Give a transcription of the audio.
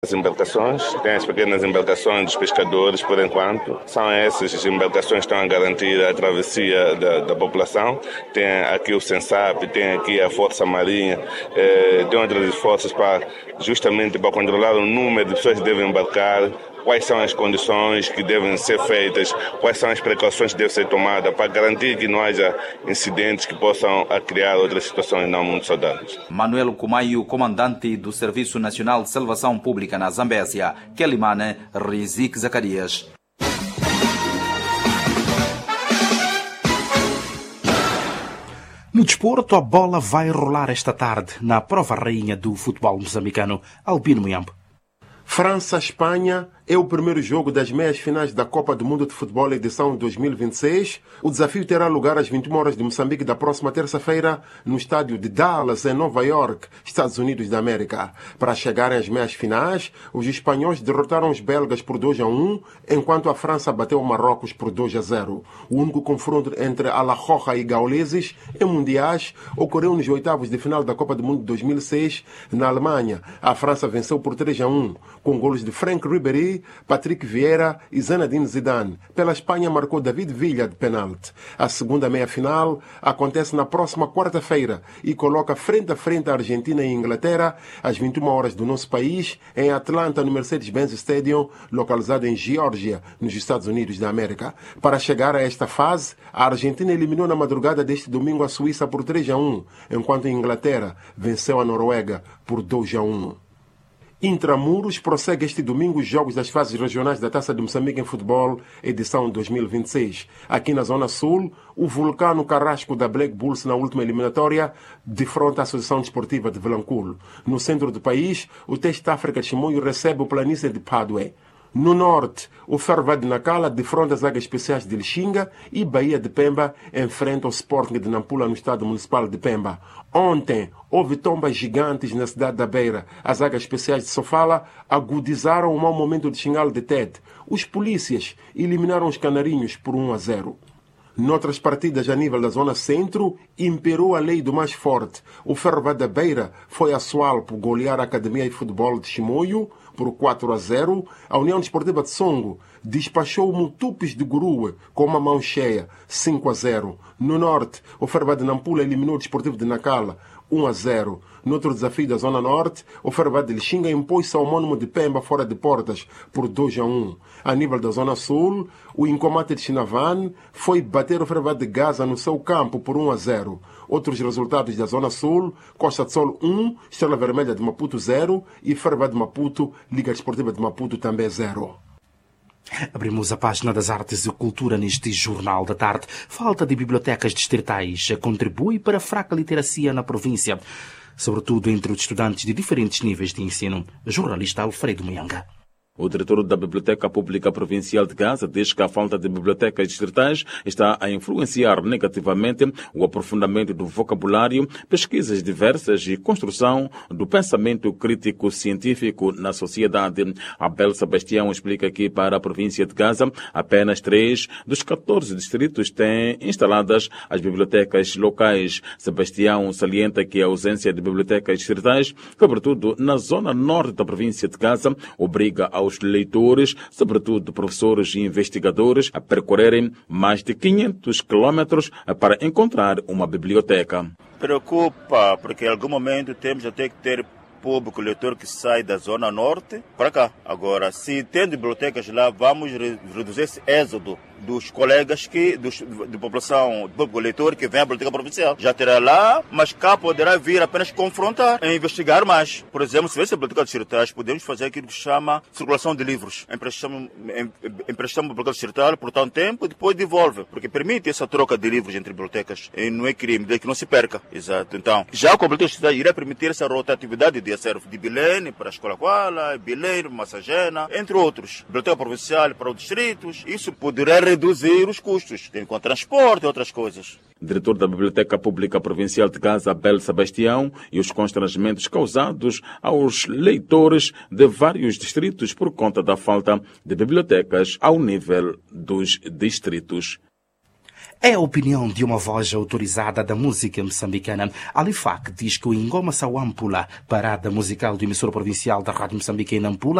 As embarcações, tem as pequenas embarcações dos pescadores, por enquanto. São essas as embarcações que estão a garantir a travessia da população. Tem aqui o Sensap, tem aqui a Força Marinha, tem outras forças justamente para controlar o número de pessoas que devem embarcar, quais são as condições que devem ser feitas, quais são as precauções que devem ser tomadas para garantir que não haja incidentes que possam criar outras situações não muito saudáveis. Manuel Kumayo, comandante do Serviço Nacional de Salvação Pública na Zambésia, Kelimane Rizik Zacarias. No desporto, a bola vai rolar esta tarde na prova rainha do futebol moçambicano. Albino Muyambo. França-Espanha é o primeiro jogo das meias finais da Copa do Mundo de Futebol edição 2026. O desafio terá lugar às 21 horas de Moçambique da próxima terça-feira no estádio de Dallas, em Nova York, Estados Unidos da América. Para chegarem às meias finais, os espanhóis derrotaram os belgas por 2-1, enquanto a França bateu o Marrocos por 2-0. O único confronto entre Alajuelenses e gauleses em mundiais ocorreu nos oitavos de final da Copa do Mundo de 2006 na Alemanha. A França venceu por 3-1, com golos de Franck Ribéry, Patrick Vieira e Zinedine Zidane. Pela Espanha marcou David Villa de penalti. A segunda meia-final acontece na próxima quarta-feira e coloca frente a frente a Argentina e a Inglaterra às 21 horas do nosso país, em Atlanta, no Mercedes-Benz Stadium, localizado em Geórgia, nos Estados Unidos da América. Para chegar a esta fase, a Argentina eliminou na madrugada deste domingo a Suíça por 3-1, enquanto a Inglaterra venceu a Noruega por 2-1. Intramuros prossegue este domingo os jogos das fases regionais da Taça de Moçambique em Futebol, edição 2026. Aqui na Zona Sul, o Vulcano Carrasco da Black Bulls na última eliminatória defronta a Associação Desportiva de Vilanculo. No centro do país, o Teste África de Chimoio recebe o Planície de Padue. No norte, o Ferva de Nacala defronta as Águas Especiais de Lixinga e Bahia de Pemba enfrenta o Sporting de Nampula no Estado Municipal de Pemba. Ontem, houve tombas gigantes na cidade da Beira. As Águas Especiais de Sofala agudizaram o mau momento de Xingalo de Tete. Os polícias eliminaram os canarinhos por 1-0. Noutras partidas a nível da Zona Centro, imperou a lei do mais forte. O Ferva da Beira foi a Sualpo golear a Academia de Futebol de Chimoio por 4-0. A União Desportiva de Songo despachou o Mutupes de Gurue com uma mão cheia, 5-0. No norte, o Ferva de Nampula eliminou o Desportivo de Nacala, 1-0. No outro desafio da Zona Norte, o Ferva de Lixinga impôs-se ao Homônimo de Pemba fora de portas por 2-1. A nível da Zona Sul, o Incomate de Chinavan foi bater o Ferva de Gaza no seu campo por 1-0. Outros resultados da Zona Sul: Costa de Sol 1, Estrela Vermelha de Maputo 0 e Ferva de Maputo, Liga Desportiva de Maputo também 0. Abrimos a página das artes e cultura neste Jornal da Tarde. Falta de bibliotecas distritais contribui para a fraca literacia na província, sobretudo entre os estudantes de diferentes níveis de ensino. Jornalista Alfredo Muyanga. O diretor da Biblioteca Pública Provincial de Gaza diz que a falta de bibliotecas distritais está a influenciar negativamente o aprofundamento do vocabulário, pesquisas diversas e construção do pensamento crítico científico na sociedade. Abel Sebastião explica que para a província de Gaza, apenas 3 dos 14 distritos têm instaladas as bibliotecas locais. Sebastião salienta que a ausência de bibliotecas distritais, sobretudo na zona norte da província de Gaza, obriga aos leitores, sobretudo professores e investigadores, a percorrerem mais de 500 quilômetros para encontrar uma biblioteca. Preocupa, porque em algum momento temos até que ter público leitor que sai da zona norte para cá. Agora, se tem bibliotecas lá, vamos reduzir esse êxodo dos colegas de população, do público leitor que vem à biblioteca provincial. Já terá lá, mas cá poderá vir apenas confrontar e investigar mais. Por exemplo, se tivesse a biblioteca distritais, podemos fazer aquilo que se chama circulação de livros. Emprestamos a biblioteca distrital por tanto tempo e depois devolve, porque permite essa troca de livros entre bibliotecas. E não é crime, desde que não se perca. Exato. Então, já com a biblioteca distrital irá permitir essa rotatividade de acervo de Belém para a Escola Kuala, Belém, Massagena, entre outros. Biblioteca provincial para os distritos. Isso poderá reduzir os custos, com transporte e outras coisas. Diretor da Biblioteca Pública Provincial de Gaza, Abel Sebastião, e os constrangimentos causados aos leitores de vários distritos por conta da falta de bibliotecas ao nível dos distritos. É a opinião de uma voz autorizada da música moçambicana. Alifac diz que o Ingoma Sawampula, parada musical do emissor provincial da Rádio Moçambique em Nampula,